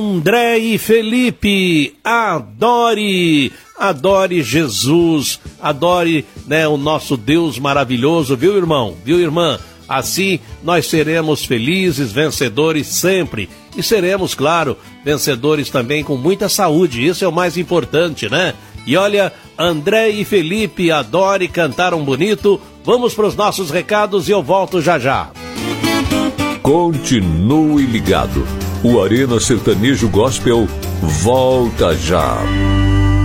André e Felipe, adore Jesus, adore, né, o nosso Deus maravilhoso, viu, irmão? Viu, irmã? Assim nós seremos felizes, vencedores sempre. E seremos, claro, vencedores também com muita saúde, isso é o mais importante, né? E olha, André e Felipe, adore, cantaram bonito. Vamos para os nossos recados e eu volto já já. Continue ligado. O Arena Sertanejo Gospel volta já.